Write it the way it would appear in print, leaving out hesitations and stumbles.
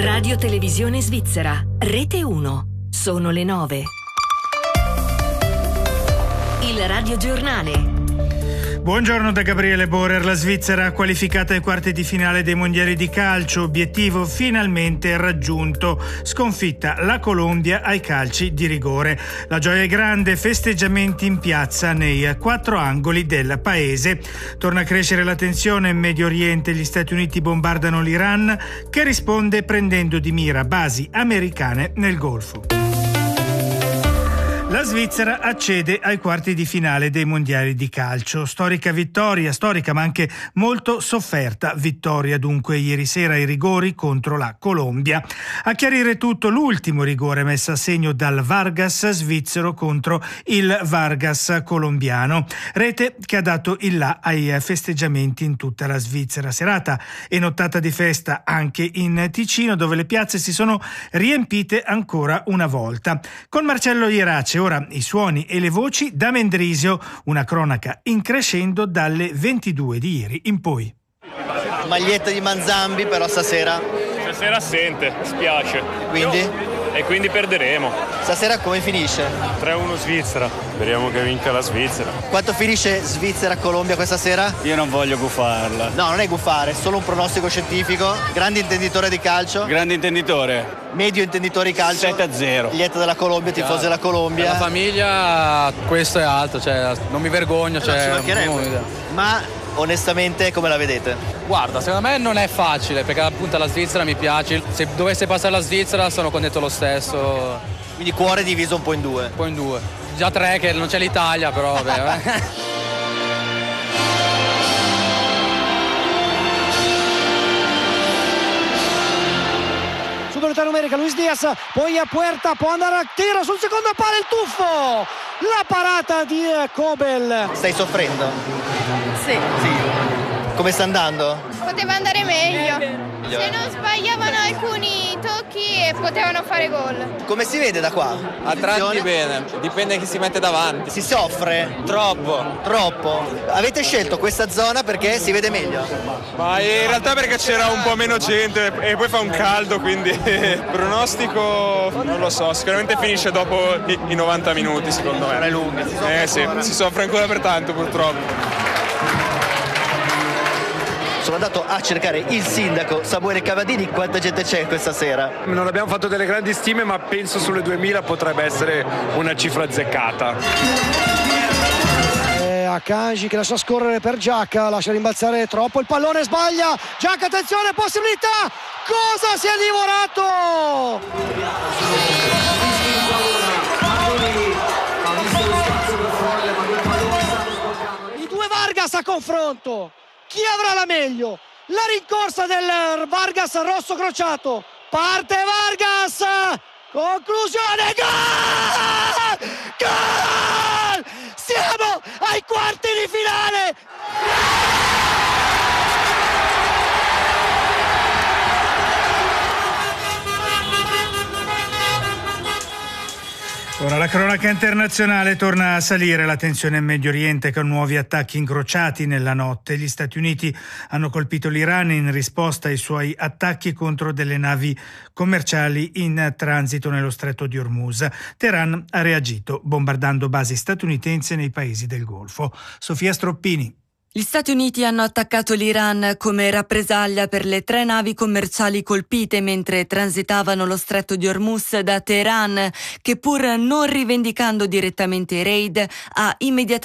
Radio Televisione Svizzera, Rete 1. Sono le 9. Il radiogiornale. Buongiorno da Gabriele Borer. La Svizzera qualificata ai quarti di finale dei mondiali di calcio, obiettivo finalmente raggiunto. Sconfitta la Colombia ai calci di rigore. La gioia è grande, festeggiamenti in piazza nei 4 angoli del paese. Torna a crescere la tensione in Medio Oriente, gli Stati Uniti bombardano l'Iran che risponde prendendo di mira basi americane nel Golfo. La Svizzera accede ai quarti di finale dei mondiali di calcio. Storica ma anche molto sofferta vittoria dunque ieri sera ai rigori contro la Colombia. A chiarire tutto l'ultimo rigore messo a segno dal Vargas svizzero contro il Vargas colombiano. Rete che ha dato il là ai festeggiamenti in tutta la Svizzera. Serata e nottata di festa anche in Ticino, dove le piazze si sono riempite ancora una volta. Con Marcello Ierace. Ora i suoni e le voci da Mendrisio, una cronaca in crescendo dalle 22 di ieri in poi. Maglietta di Manzambi però stasera assente, spiace. E quindi perderemo. Stasera come finisce? 3-1 Svizzera. Speriamo che vinca la Svizzera. Quanto finisce Svizzera-Colombia questa sera? Io non voglio guffarla. No, non è gufare, è solo un pronostico scientifico. Grande intenditore di calcio. Grande intenditore. Medio intenditore di calcio. 7-0. Lieto della Colombia, tifoso della Colombia. La famiglia, questo è alto, non mi vergogno. Ci mancherebbe. Ma onestamente come la vedete? Guarda, secondo me non è facile, perché appunto la Svizzera mi piace. Se dovesse passare la Svizzera sono contento lo stesso. Quindi cuore diviso un po' in due. Un po' in due. Già 3 che non c'è l'Italia, però vabbè. Superiorità numerica, Luis Diaz, poi a Puerta, può andare a tiro sul secondo palo, il tuffo! La parata di Kobel. Stai soffrendo? Sì. Come sta andando? Poteva andare meglio. Se non sbagliavano alcuni tocchi e potevano fare gol. Come si vede da qua? A tratti bene, dipende chi si mette davanti. Si soffre? Troppo. Avete scelto questa zona perché si vede meglio? Ma in realtà perché c'era un po' meno gente e poi fa un caldo, quindi pronostico non lo so, sicuramente finisce dopo i 90 minuti secondo me. È lunga. Si soffre ancora per tanto purtroppo. Sono andato a cercare il sindaco Samuele Cavadini. Quanta gente c'è questa sera? Non abbiamo fatto delle grandi stime, ma penso sulle 2000 potrebbe essere una cifra azzeccata. Akanji che lascia scorrere per Giacca, lascia rimbalzare troppo il pallone, sbaglia Giacca, attenzione, possibilità, cosa si è divorato? I due Vargas a confronto. Chi avrà la meglio? La rincorsa del Vargas rosso crociato. Parte Vargas. Conclusione. Gol! Gol! Siamo ai quarti di finale. Ora la cronaca internazionale, torna a salire la tensione in Medio Oriente con nuovi attacchi incrociati nella notte. Gli Stati Uniti hanno colpito l'Iran in risposta ai suoi attacchi contro delle navi commerciali in transito nello stretto di Hormuz. Teheran ha reagito bombardando basi statunitensi nei paesi del Golfo. Sofia Stroppini. Gli Stati Uniti hanno attaccato l'Iran come rappresaglia per le 3 navi commerciali colpite mentre transitavano lo stretto di Hormuz da Teheran, che pur non rivendicando direttamente i raid ha immediatamente